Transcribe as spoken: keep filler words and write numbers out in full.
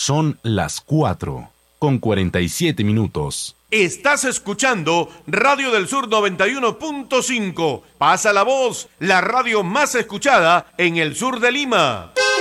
Son las cuatro con cuarenta y siete minutos. Estás escuchando Radio del Sur noventa y uno punto cinco. Pasa la voz, la radio más escuchada en el sur de Lima.